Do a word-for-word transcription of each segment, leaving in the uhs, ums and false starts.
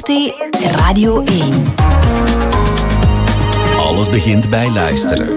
V R T Radio één. Alles begint bij luisteren.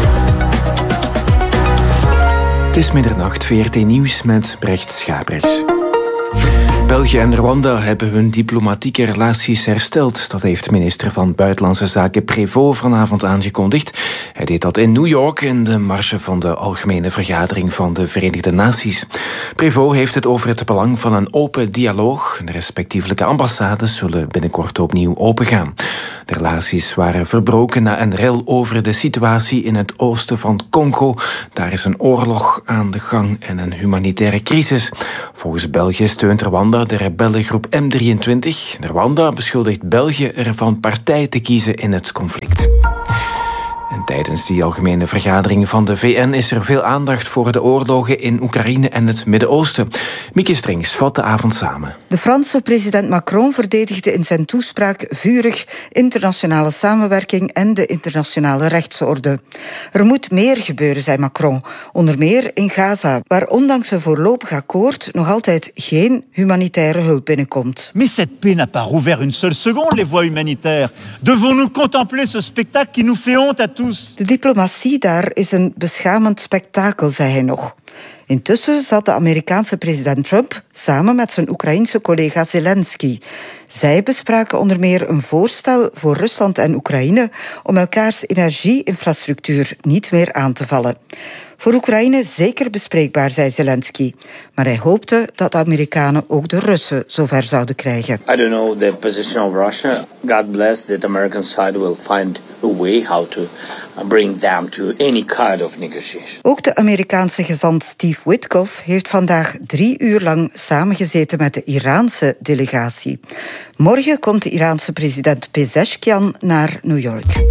Het is middernacht, V R T Nieuws met Brecht Schabergs. België en Rwanda hebben hun diplomatieke relaties hersteld. Dat heeft minister van Buitenlandse Zaken Prévost vanavond aangekondigd. Hij deed dat in New York in de marge van de Algemene Vergadering van de Verenigde Naties. Prévost heeft het over het belang van een open dialoog. De respectievelijke ambassades zullen binnenkort opnieuw opengaan. De relaties waren verbroken na een rel over de situatie in het oosten van Congo. Daar is een oorlog aan de gang en een humanitaire crisis. Volgens België steunt Rwanda de rebellengroep M drieëntwintig. Rwanda beschuldigt België ervan partij te kiezen in het conflict. En tijdens die algemene vergadering van de V N is er veel aandacht voor de oorlogen in Oekraïne en het Midden-Oosten. Mieke Strings vat de avond samen. De Franse president Macron verdedigde in zijn toespraak vurig internationale samenwerking en de internationale rechtsorde. Er moet meer gebeuren, zei Macron, onder meer in Gaza, waar ondanks een voorlopig akkoord nog altijd geen humanitaire hulp binnenkomt. Mais cette paix n'a pas rouvert une seule seconde les voies humanitaires. Devons-nous contempler ce spectacle qui nous fait honte à tous? De diplomatie daar is een beschamend spektakel, zei hij nog. Intussen zat de Amerikaanse president Trump samen met zijn Oekraïense collega Zelensky. Zij bespraken onder meer een voorstel voor Rusland en Oekraïne om elkaars energieinfrastructuur niet meer aan te vallen. Voor Oekraïne zeker bespreekbaar, zei Zelensky. Maar hij hoopte dat de Amerikanen ook de Russen zover zouden krijgen. I don't know the position of Russia. God bless that the American side will find a way how to bring them to any kind of negotiation. Ook de Amerikaanse gezant Steve Witkoff heeft vandaag drie uur lang samengezeten met de Iraanse delegatie. Morgen komt de Iraanse president Pezeshkian naar New York.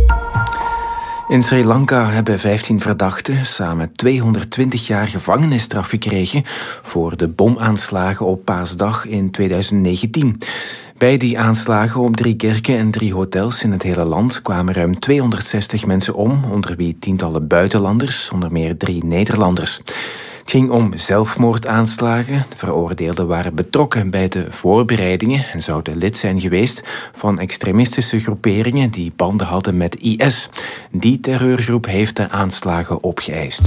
In Sri Lanka hebben vijftien verdachten samen tweehonderdtwintig jaar gevangenisstraf gekregen voor de bomaanslagen op Paasdag in tweeduizend negentien. Bij die aanslagen op drie kerken en drie hotels in het hele land kwamen ruim tweehonderdzestig mensen om, onder wie tientallen buitenlanders, onder meer drie Nederlanders. Het ging om zelfmoordaanslagen. De veroordeelden waren betrokken bij de voorbereidingen en zouden lid zijn geweest van extremistische groeperingen die banden hadden met I S. Die terreurgroep heeft de aanslagen opgeëist.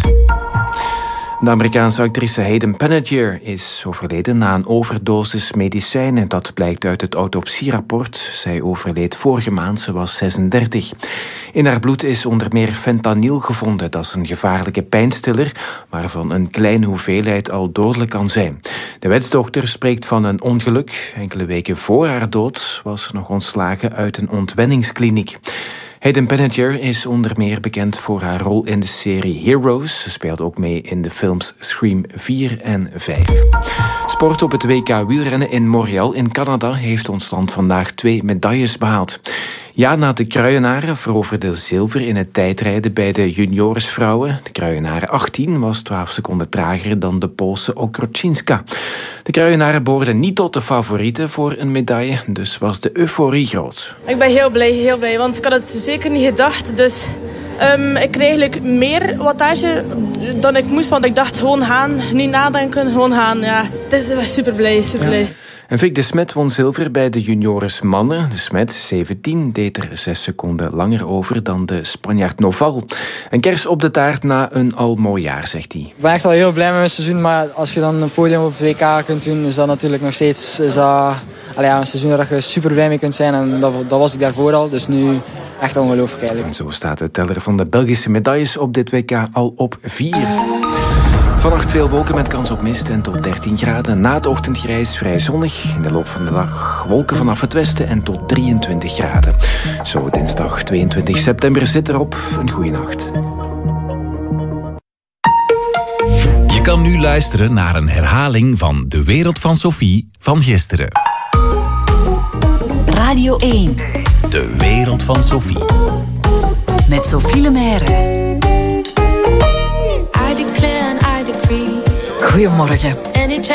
De Amerikaanse actrice Hayden Panettiere is overleden na een overdosis medicijnen. Dat blijkt uit het autopsierapport. Zij overleed vorige maand, ze was zesendertig. In haar bloed is onder meer fentanyl gevonden. Dat is een gevaarlijke pijnstiller, waarvan een kleine hoeveelheid al dodelijk kan zijn. De wetsdokter spreekt van een ongeluk. Enkele weken voor haar dood was ze nog ontslagen uit een ontwenningskliniek. Hayden Panettiere is onder meer bekend voor haar rol in de serie Heroes. Ze speelt ook mee in de films Scream vier en vijf. Sport op het W K wielrennen in Montreal in Canada heeft ons land vandaag twee medailles behaald. Jana de Kruijenaren veroverde zilver in het tijdrijden bij de juniorsvrouwen. De Kruijenaren achttien was twaalf seconden trager dan de Poolse Okroczynska. De Kruijenaren behoorden niet tot de favorieten voor een medaille, dus was de euforie groot. Ik ben heel blij, heel blij, want ik had het zeker niet gedacht. Dus um, ik kreeg eigenlijk meer wattage dan ik moest, want ik dacht gewoon gaan, niet nadenken, gewoon gaan. Ja, het is super blij, super blij. Ja. En Vic de Smet won zilver bij de juniores mannen. De Smet, zeventien, deed er zes seconden langer over dan de Spanjaard Noval. Een kers op de taart na een al mooi jaar, zegt hij. Ik ben echt al heel blij met mijn seizoen, maar als je dan een podium op het W K kunt doen, is dat natuurlijk nog steeds is dat, allee, ja, een seizoen waar je super blij mee kunt zijn. En dat, dat was ik daarvoor al, dus nu echt ongelooflijk eigenlijk. En zo staat de teller van de Belgische medailles op dit W K al op vier. Vannacht veel wolken met kans op mist en tot dertien graden. Na het ochtendgrijs vrij zonnig. In de loop van de dag wolken vanaf het westen en tot drieëntwintig graden. Zo dinsdag tweeëntwintig september zit erop. Een goeie nacht. Je kan nu luisteren naar een herhaling van De Wereld van Sophie van gisteren. Radio één. De Wereld van Sophie. Met Sophie Lemaire. I declare and I decree. Goedemorgen.